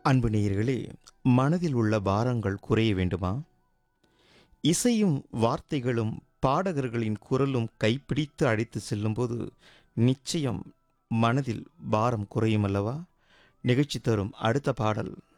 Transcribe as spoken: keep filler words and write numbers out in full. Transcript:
அன்பு நேயர்களே, மனதில் உள்ள பாரங்கள் குறைய வேண்டுமா? இசையும் வார்த்தைகளும் பாடகர்களின் குரலும் கைப்பிடித்து அழைத்து செல்லும்போது நிச்சயம் மனதில் பாரம் குறையும் அல்லவா? நிகழ்ச்சி தரும் அடுத்த பாடல்